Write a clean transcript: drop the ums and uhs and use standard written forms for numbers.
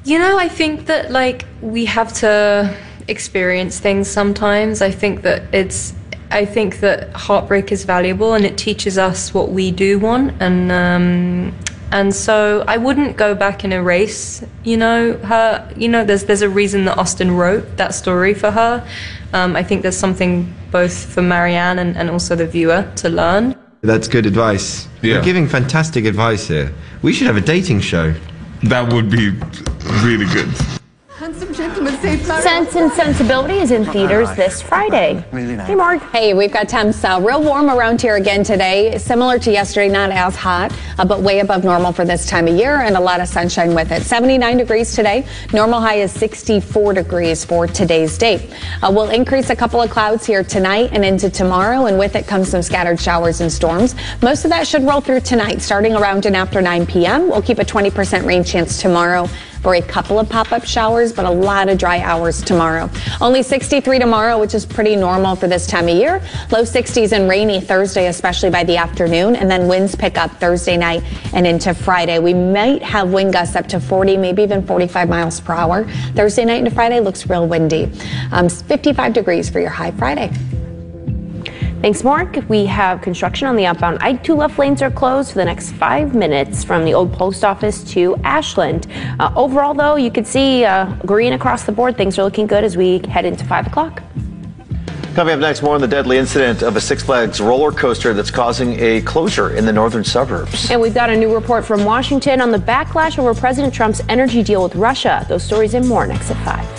I think that we have to experience things sometimes. I think that heartbreak is valuable and it teaches us what we do want, and so I wouldn't go back and erase, her. There's a reason that Austen wrote that story for her. I think there's something both for Marianne and also the viewer to learn. That's good advice. Yeah. You're giving fantastic advice here. We should have a dating show. That would be really good. Handsome gentleman saved my Sense and Sensibility is in theaters this Friday. Hey, Mark. Hey, we've got temps real warm around here again today. Similar to yesterday, not as hot, but way above normal for this time of year, and a lot of sunshine with it. 79 degrees today. Normal high is 64 degrees for today's date. We'll increase a couple of clouds here tonight and into tomorrow, and with it comes some scattered showers and storms. Most of that should roll through tonight, starting around and after 9 p.m. We'll keep a 20% rain chance tomorrow for a couple of pop-up showers, but a lot of dry hours tomorrow. Only 63 tomorrow, which is pretty normal for this time of year. Low 60s and rainy Thursday, especially by the afternoon, and then winds pick up Thursday night and into Friday. We might have wind gusts up to 40, maybe even 45 miles per hour. Thursday night into Friday looks real windy. 55 degrees for your high Friday. Thanks, Mark. We have construction on the outbound I-2 left lanes are closed for the next 5 minutes from the old post office to Ashland. Overall, though, you can see green across the board. Things are looking good as we head into 5 o'clock. Coming up next, more on the deadly incident of a Six Flags roller coaster that's causing a closure in the northern suburbs. And we've got a new report from Washington on the backlash over President Trump's energy deal with Russia. Those stories and more next at 5.